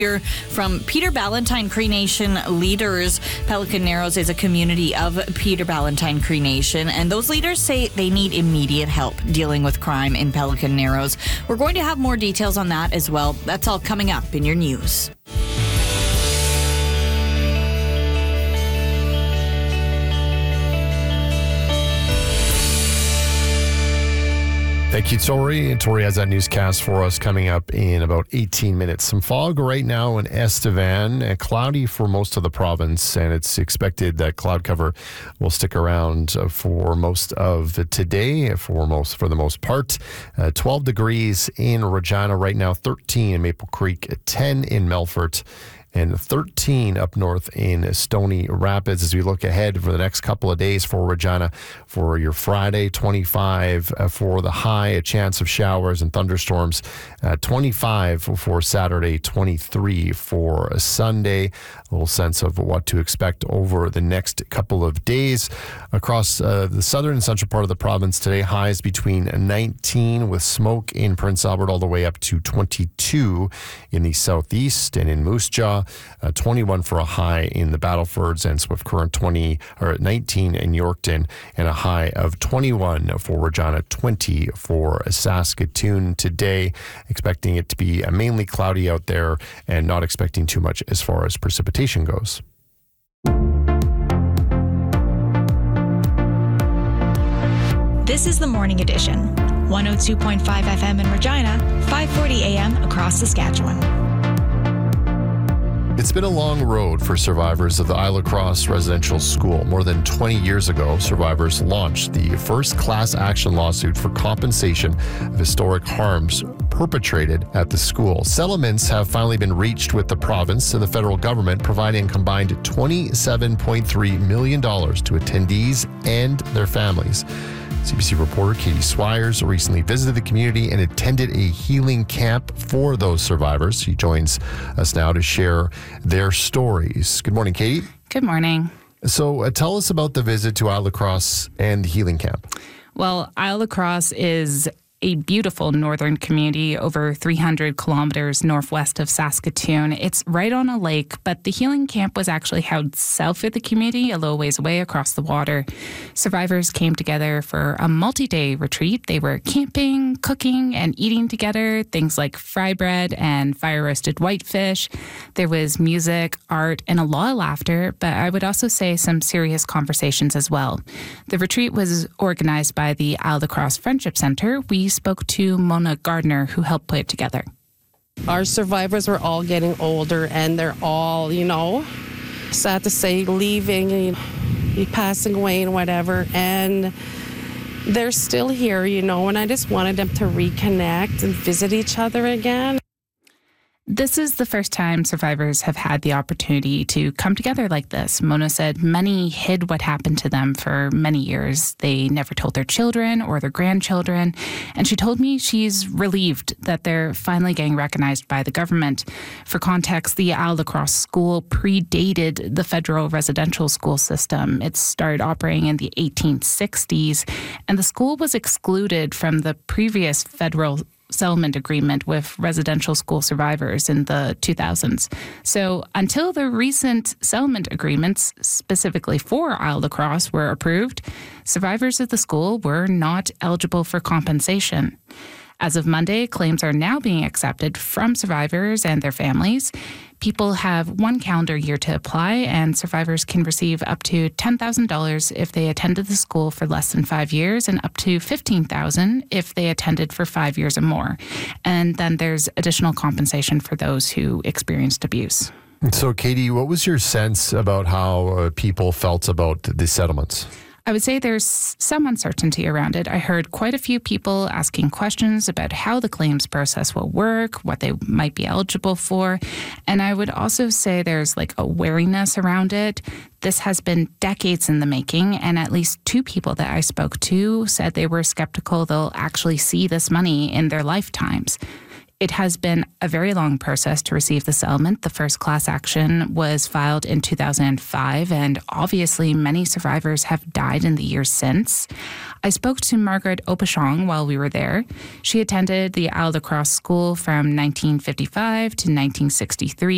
From Peter Ballantyne Cree Nation leaders. Pelican Narrows is a community of Peter Ballantyne Cree Nation, and those leaders say they need immediate help dealing with crime in Pelican Narrows. We're going to have more details on that as well. That's all coming up in your news. Thank you, Tori. Tori has that newscast for us coming up in about 18 minutes. Some fog right now in Estevan, and cloudy for most of the province, and it's expected that cloud cover will stick around for most of today, for the most part. 12 degrees in Regina right now, 13 in Maple Creek, 10 in Melfort, and 13 up north in Stony Rapids. As we look ahead for the next couple of days for Regina, for your Friday, 25 for the high, a chance of showers and thunderstorms, 25 for Saturday, 23 for Sunday. A little sense of what to expect over the next couple of days. Across the southern and central part of the province today, highs between 19 with smoke in Prince Albert all the way up to 22 in the southeast, and in Moose Jaw, 21 for a high in the Battlefords, and Swift Current 19 in Yorkton, and a high of 21 for Regina, 20 for Saskatoon today. Expecting it to be mainly cloudy out there and not expecting too much as far as precipitation goes. This is the Morning Edition. 102.5 FM in Regina, 5:40 AM across Saskatchewan. It's been a long road for survivors of the Isle Cross Residential School. More than 20 years ago, survivors launched the first class action lawsuit for compensation of historic harms perpetrated at the school. Settlements have finally been reached with the province and the federal government, providing a combined $27.3 million to attendees and their families. CBC reporter Katie Swires recently visited the community and attended a healing camp for those survivors. She joins us now to share their stories. Good morning, Katie. Good morning. So tell us about the visit to Isle Cross and the healing camp. Well, Isle Cross is a beautiful northern community over 300 kilometers northwest of Saskatoon. It's right on a lake, but the healing camp was actually held south of the community, a little ways away across the water. Survivors came together for a multi-day retreat. They were camping, cooking, and eating together, things like fry bread and fire-roasted whitefish. There was music, art, and a lot of laughter, but I would also say some serious conversations as well. The retreat was organized by the Isle Cross Friendship Centre. We spoke to Mona Gardner, who helped put it together. Our survivors were all getting older, and they're all, sad to say, leaving, passing away and whatever, and they're still here, and I just wanted them to reconnect and visit each other again. This is the first time survivors have had the opportunity to come together like this. Mona said many hid what happened to them for many years. They never told their children or their grandchildren. And she told me she's relieved that they're finally getting recognized by the government. For context, the Isle Cross School predated the federal residential school system. It started operating in the 1860s, and the school was excluded from the previous federal settlement agreement with residential school survivors in the 2000s. So until the recent settlement agreements specifically for Isle Cross were approved, survivors of the school were not eligible for compensation. As of Monday, claims are now being accepted from survivors and their families. People have one calendar year to apply, and survivors can receive up to $10,000 if they attended the school for less than 5 years, and up to $15,000 if they attended for 5 years or more. And then there's additional compensation for those who experienced abuse. So, Katie, what was your sense about how people felt about the settlements? I would say there's some uncertainty around it. I heard quite a few people asking questions about how the claims process will work, what they might be eligible for. And I would also say there's a wariness around it. This has been decades in the making, and at least 2 people that I spoke to said they were skeptical they'll actually see this money in their lifetimes. It has been a very long process to receive the settlement. The first class action was filed in 2005, and obviously many survivors have died in the years since. I spoke to Margaret Opashong while we were there. She attended the Isle Cross School from 1955 to 1963.